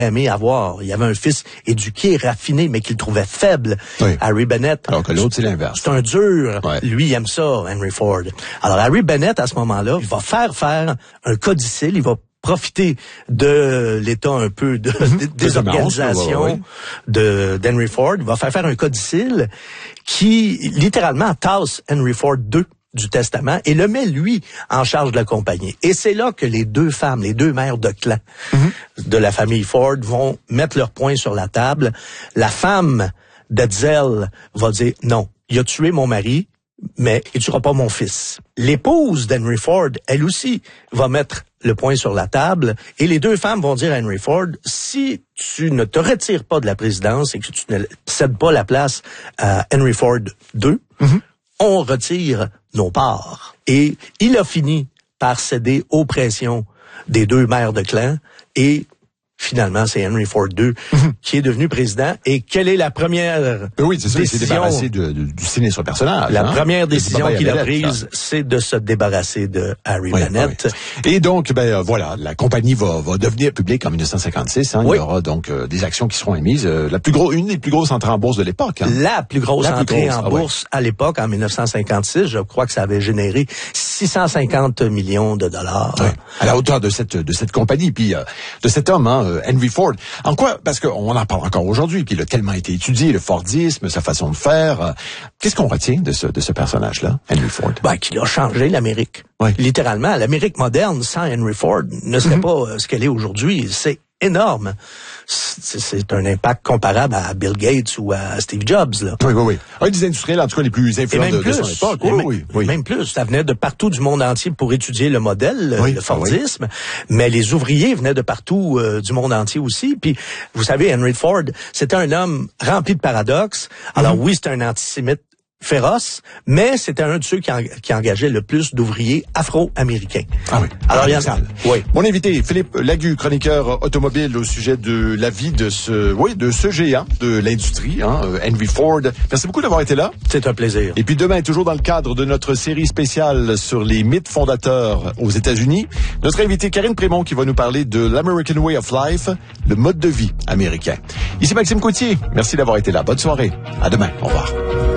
aimé avoir. Il avait un fils éduqué, raffiné, mais qu'il trouvait faible, oui. Harry Bennett. Alors que l'autre, c'est l'inverse. C'est un dur. Ouais. Lui, il aime ça, Henry Ford. Alors, Harry Bennett, à ce moment-là, il va faire un codicille, il va profiter de l'état un peu de désorganisation d'Henry Ford. Il va faire un codicille qui, littéralement, tasse Henry Ford II du testament et le met, lui, en charge de la compagnie. Et c'est là que les deux femmes, les deux mères de clan de la famille Ford vont mettre leur poing sur la table. La femme d'Edsel va dire « Non, il a tué mon mari, mais il tuera pas mon fils. » L'épouse d'Henry Ford, elle aussi, va mettre le poing sur la table et les deux femmes vont dire à Henry Ford, si tu ne te retires pas de la présidence et que tu ne cèdes pas la place à Henry Ford II, on retire nos parts. Et il a fini par céder aux pressions des deux mères de clan et finalement, c'est Henry Ford II qui est devenu président. Et quelle est la première oui, c'est ça, décision? Il s'est débarrassé du sinistre personnage. La première décision qu'il a prise, c'est de se débarrasser de Harry Bennett. Oui. Et donc, voilà, la compagnie va devenir publique en 1956. Il y aura donc des actions qui seront émises. Une des plus grosses entrées en bourse de l'époque. La plus grosse entrée en bourse à l'époque, en 1956. Je crois que ça avait généré 650 millions de dollars. Oui. À la hauteur de cette compagnie, puis de cet homme, Henry Ford. En quoi? Parce qu'on en parle encore aujourd'hui, puis il a tellement été étudié, le Fordisme, sa façon de faire. Qu'est-ce qu'on retient de ce personnage-là, Henry Ford? Qu'il a changé l'Amérique. Oui. Littéralement, l'Amérique moderne sans Henry Ford ne serait pas ce qu'elle est aujourd'hui. C'est énorme. C'est un impact comparable à Bill Gates ou à Steve Jobs, là. Oui. Un des industriels, en tout cas, les plus influents de son époque. Oui. Même plus. Ça venait de partout du monde entier pour étudier le modèle, le Fordisme. Mais les ouvriers venaient de partout du monde entier aussi. Puis, vous savez, Henry Ford, c'était un homme rempli de paradoxes. Alors oui, c'était un antisémite féroce, mais c'était un de ceux qui engageait le plus d'ouvriers afro-américains. Ah oui. Alors, il y a oui. Mon invité, Philippe Lagu, chroniqueur automobile au sujet de la vie de ce géant de l'industrie, Henry Ford. Merci beaucoup d'avoir été là. C'est un plaisir. Et puis demain, toujours dans le cadre de notre série spéciale sur les mythes fondateurs aux États-Unis, notre invité Karine Prémont qui va nous parler de l'American Way of Life, le mode de vie américain. Ici Maxime Coutier. Merci d'avoir été là. Bonne soirée. À demain. Au revoir.